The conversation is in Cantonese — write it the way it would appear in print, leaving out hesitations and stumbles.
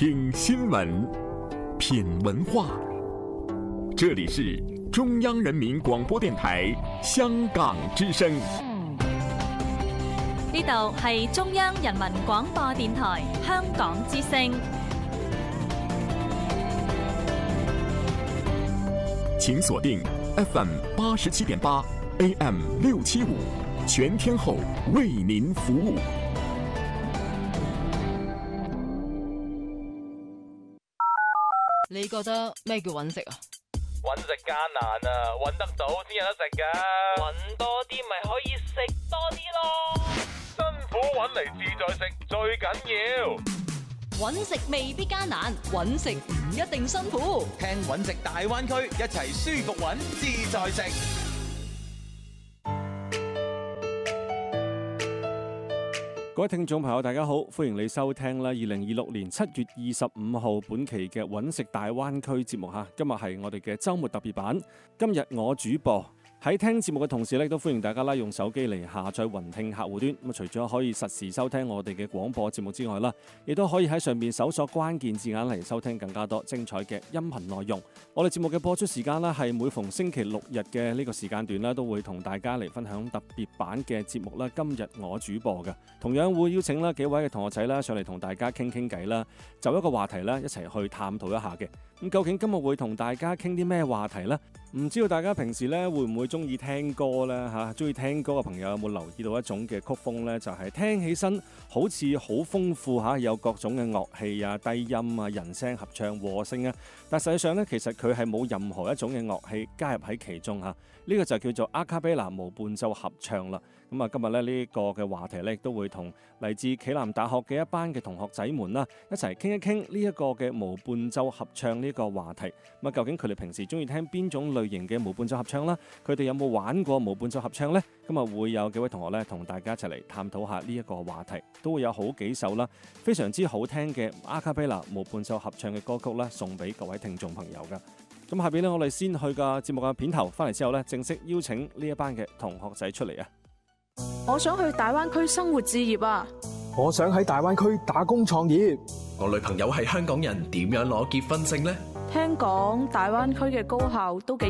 聽新聞，品文化。這裡是中央人民廣播電台香港之聲。 呢度係中央人民廣播電台香港之聲。 請鎖定 FM 87.8 AM 675，全天候為您服務。 你覺得咩叫揾食啊？ 揾食艱難啊，揾得到先有得食噶。揾多啲咪可以食多啲咯。辛苦揾嚟自在食最緊要。 揾食未必艱難，揾食唔一定辛苦。 聽揾食大灣區，一齊舒服揾，自在食。 各位聽眾朋友大家好，歡迎你收聽啦2026年7月25號本期嘅揾食大灣區節目吓，今日係我哋嘅周末特別版。今日我主播喺聽節目嘅同時咧，都歡迎大家啦用手機嚟下載雲聽客戶端。咁除咗可以實時收聽我哋嘅廣播節目之外啦，亦都可以喺上面搜索關鍵字眼嚟收聽更加多精彩嘅音頻內容。我哋節目嘅播出時間啦，係每逢星期六日嘅呢個時間段啦，都會同大家嚟分享特別版嘅節目啦。今日我主播嘅，同樣會邀請啦幾位嘅同學仔啦上嚟同大家傾傾偈啦，就一個話題啦，一齊去探討一下嘅。咁究竟今日會同大家傾啲咩話題呢？唔知道大家平時咧會唔會中意聽歌呢？嚇，中意聽歌嘅朋友有冇留意到一種嘅曲風呢？就係聽起身好似好豐富嚇，有各種嘅樂器啊、低音啊、人聲合唱、和聲啊，但實際上呢，其實佢係冇任何一種嘅樂器加入喺其中嚇。呢個就叫做阿卡貝拉無伴奏合唱啦。咁啊，今日咧呢個嘅話題咧，亦都會同嚟自暨南大學嘅一班嘅同學仔們啦，一齊傾一傾呢一個嘅無伴奏合唱呢個話題。咁啊，究竟佢哋平時中意聽邊種類型嘅無伴奏合唱啦？佢哋有冇玩過無伴奏合唱呢？今日會有幾位同學咧同大家一齊嚟探討下呢一個話題，都會有好幾首啦，非常之好聽嘅阿卡貝拉無伴奏合唱嘅歌曲啦，送俾各位聽眾朋友噶。咁下邊咧，我哋先去個節目嘅片頭，翻嚟之後咧，正式邀請呢一班嘅同學仔出嚟啊！ 我想去大灣區生活置業啊！ 我想喺大灣區打工創業。 我女朋友係香港人，點樣攞結婚證呢？ 聽講大灣區嘅高校都幾